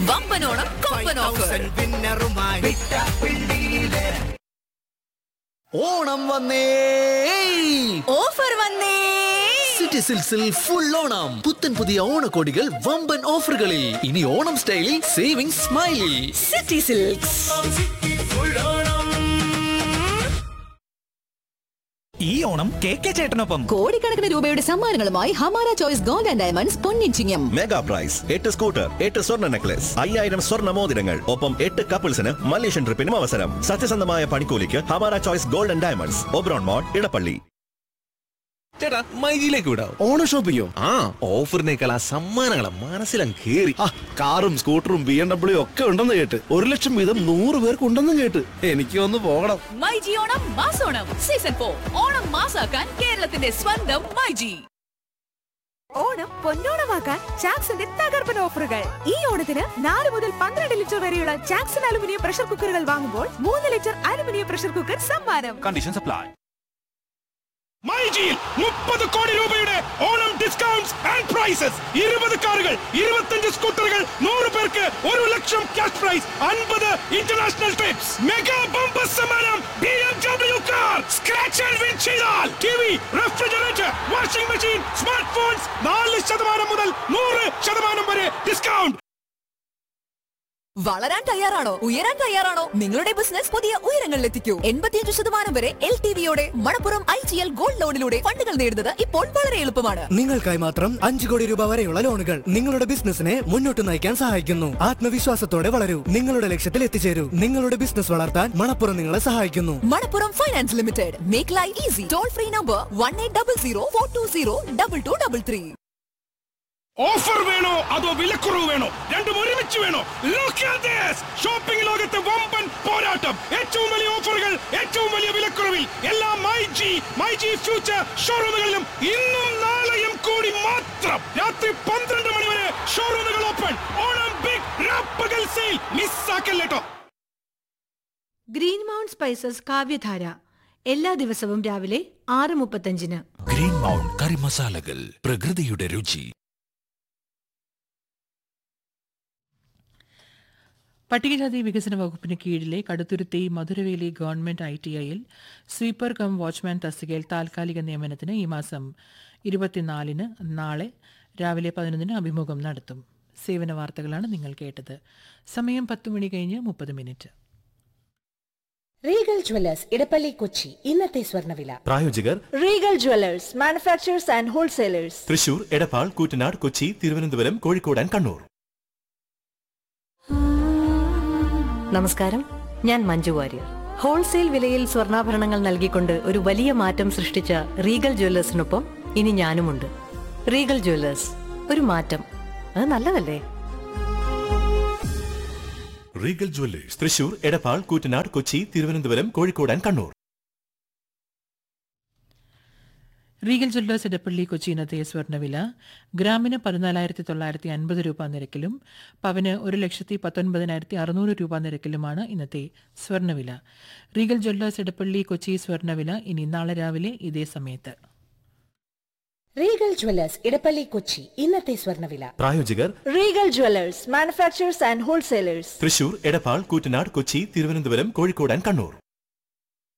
വമ്പനോണം കൊമ്പൻ ഓഫർ. ഓണം വന്നേ, ഓഫർ വന്നേ. City സിൽക്സിൽ full Onam. പുത്തൻ പുതിയ ഓണക്കോടികൾ വമ്പൻ ഓഫറുകളിൽ. ഇനി ഓണം സ്റ്റൈലിൽ സേവിംഗ് സ്മൈലിൽ. City silks. ഈ ഓണം കെ ചേട്ടനൊപ്പം കോടിക്കണക്കിന് രൂപയുടെ സമ്മാനങ്ങളുമായി Hamara choice gold and diamonds പൊന്നിച്ചിങ്ങം. Mega price 8 scooter, 8 സ്വർണ്ണ നെക്ലസ്, 5000 സ്വർണ്ണ മോതിരങ്ങൾ, ഒപ്പം 8 കപ്പിൾസിന് മലേഷ്യൻ ട്രിപ്പിനും അവസരം. സത്യസന്ധമായ പണിക്കൂലിക്ക് Hamara choice gold and diamonds, Oberon mode, Edappally. ചേട്ടാ മൈജിയിലേക്ക് വിടാം. ഓണം ഷോപ്പിങ്ങോ? ആ ഓഫറിനേക്കാൾ ആ സമ്മാനങ്ങളെ മനസ്സിലങ്ങ് കേറി. കാറും സ്കൂട്ടറും BMW ഒക്കെ ഉണ്ടെന്ന് കേട്ട്. 1 ലക്ഷം വീതം 100 പേർക്ക് ഉണ്ടെന്നും കേട്ട്. എനിക്ക് ഒന്ന് പോകണം. മൈജി ഓണം മാസോണം സീസൺ 4. ഓണം മാസാക്കാൻ കേരളത്തിന്റെ സ്വന്തം മൈജി. ഓണം പൊന്നോണമാക്കാൻ ചാക്സിന്റെ തകർപ്പൻ ഓഫറുകൾ. ഈ ഓണത്തിന് 4 മുതൽ 12 ലിറ്റർ വരെയുള്ള ചാക്സൺ അലുമിനിയം പ്രഷർ കുക്കറുകൾ വാങ്ങുമ്പോൾ 3 ലിറ്റർ അലുമിനിയം പ്രഷർ കുക്കർ സമ്മാനം. Condition supply. മൈജിയിൽ 30 കോടി രൂപയുടെ ഓണം ഡിസ്കൗണ്ട്സ് ആൻഡ് പ്രൈസസ്. 20 കാറുകൾ, 25 സ്കൂട്ടറുകൾ, 100 പേർക്ക് 1 ലക്ഷം cash prize, 50 international TRIPS. Mega bumper സമ്മാനം BMW car. Scratch and win ചെയ്താൽ TV, refrigerator, washing machine, smart phones 4% മുതൽ 100% വരെ ഡിസ്കൗണ്ട്. വളരാൻ തയ്യാറാണോ? ഉയരാൻ തയ്യാറാണോ? നിങ്ങളുടെ ബിസിനസ് പുതിയ ഉയരങ്ങളിലെത്തിക്കൂ. 85% വരെ LTV-യോടെ മണപ്പുറം IGL ഗോൾഡ് ലോണിലൂടെ ഫണ്ടുകൾ നേടുന്നത് ഇപ്പോൾ വളരെ എളുപ്പമാണ്. നിങ്ങൾക്കായി മാത്രം 5 കോടി രൂപ വരെയുള്ള ലോണുകൾ നിങ്ങളുടെ ബിസിനസിനെ മുന്നോട്ട് നയിക്കാൻ സഹായിക്കുന്നു. ആത്മവിശ്വാസത്തോടെ വളരൂ, നിങ്ങളുടെ ലക്ഷ്യത്തിൽ എത്തിച്ചേരൂ. നിങ്ങളുടെ ബിസിനസ് വളർത്താൻ മണപ്പുറം നിങ്ങളെ സഹായിക്കുന്നു. Manappuram finance limited. Make life easy. Toll free number 1800 420 3333. Offer വേണോ അതോ വിലക്കുറവ് വേണോ? രണ്ടും ഒരുമിച്ച് വേണോ? ഷോപ്പിംഗ് ലോകത്തെ വമ്പൻ പോരാട്ടം. ഏറ്റവും വലിയ ഓഫറുകൾ, ഏറ്റവും വലിയ വിലക്കുറവിൽ എല്ലാ മൈജി ഫ്യൂച്ചർ ഷോറൂമുകളിലും ഇന്നും നാളെയും കൂടി മാത്രം. രാത്രി 12 മണി വരെ ഷോറൂമുകൾ ഓപ്പൺ. ഓണം ബിഗ് രാപ്പകൽ സെയിൽ മിസ്സാക്കല്ലേട്ടോ. ഗ്രീൻ മൗണ്ട് സ്പൈസസ് കാവ്യധാര എല്ലാ ദിവസവും രാവിലെ 6:35. ഗ്രീൻ മൗണ്ട് കറി മസാലകൾ, പ്രകൃതിയുടെ രുചി. പട്ടികജാതി വികസന വകുപ്പിന് കീഴിലെ Kaduthuruthy Madhuraveli government ITIയിൽ sweeper come watchman തസ്തികയിൽ താൽക്കാലിക നിയമനത്തിന് ഈ മാസം 24-ന് നാളെ രാവിലെ 11-ന് അഭിമുഖം നടത്തും. സേവന വാർത്തകളാണ് നിങ്ങൾ കേട്ടത്. സമയം 10:30 റീഗൽ ജ്വല്ലേഴ്സ് ഇടപ്പള്ളി കൊച്ചി. ഇന്നത്തെ സ്വർണ്ണവില പ്രായോജകർ Regal Jewellers manufacturers and wholesalers. Thrissur, Edappal, Koottanad, Kochi, Thiruvananthapuram, Kozhikode and Kannur. നമസ്കാരം, ഞാൻ മഞ്ജു വാര്യർ. ഹോൾസെയിൽ വിലയിൽ സ്വർണ്ണാഭരണങ്ങൾ നൽകിക്കൊണ്ട് ഒരു വലിയ മാറ്റം സൃഷ്ടിച്ച റീഗൽ ജ്വല്ലേഴ്സിനൊപ്പം ഇനി ഞാനുമുണ്ട്. റീഗൽ ജ്വല്ലേഴ്സ്, ഒരു മാറ്റം, അത് നല്ലതല്ലേ? Regal Jewellers, Thrissur, Edappal, Koottanad, Kochi, Thiruvananthapuram, Kozhikode and Kannur. Regal Jewellers Edappally Kochi ഇന്നത്തെ സ്വർണ്ണവില ഗ്രാമിന് 14,950 രൂപ നിരക്കിലും പവന് 1,19,600 രൂപ നിരക്കിലുമാണ് ഇന്നത്തെ സ്വർണ്ണവില. റീഗൽ ജ്വല്ലേഴ്സ് ഇടപ്പള്ളി കൊച്ചി സ്വർണ്ണവില ഇനി നാളെ രാവിലെ ഇതേ സമയത്ത്. റീഗൽ ജ്വല്ലേഴ്സ് ഇടപ്പള്ളി കൊച്ചി ഇന്നത്തെ സ്വർണ്ണവില. പ്രായോജകർ Regal Jewellers manufacturers and wholesalers. Thrissur, Edappal, Koottanad, Kochi, Thiruvananthapuram, Kozhikode and Kannur.